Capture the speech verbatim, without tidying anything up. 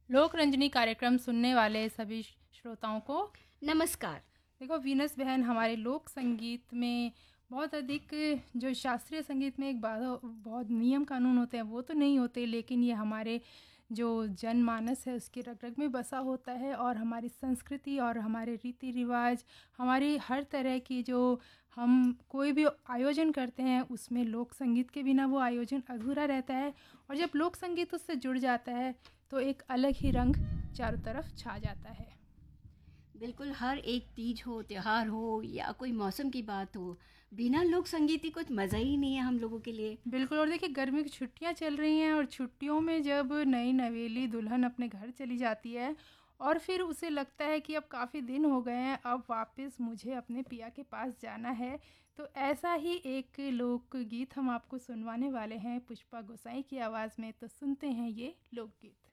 लोक रंजनी कार्यक्रम सुनने वाले सभी श्रोताओं को नमस्कार। देखो वीनस बहन, हमारे लोक संगीत में बहुत अधिक जो शास्त्रीय संगीत में एक बाधा बहुत नियम कानून होते हैं वो तो नहीं होते, लेकिन ये हमारे जो जनमानस है उसके रग रग में बसा होता है और हमारी संस्कृति और हमारे रीति रिवाज, हमारी हर तरह की जो हम कोई भी आयोजन करते हैं उसमें लोक संगीत के बिना वो आयोजन अधूरा रहता है। और जब लोक संगीत उससे जुड़ जाता है तो एक अलग ही रंग चारों तरफ छा जाता है। बिल्कुल, हर एक तीज हो, त्योहार हो या कोई मौसम की बात हो, बिना लोक संगीत की कुछ मज़ा ही नहीं है हम लोगों के लिए। बिल्कुल। और देखिए गर्मी की छुट्टियां चल रही हैं और छुट्टियों में जब नई नवेली दुल्हन अपने घर चली जाती है और फिर उसे लगता है कि अब काफ़ी दिन हो गए हैं, अब वापस मुझे अपने पिया के पास जाना है, तो ऐसा ही एक लोकगीत हम आपको सुनवाने वाले हैं पुष्पा गोसाई की आवाज़ में। तो सुनते हैं ये लोकगीत।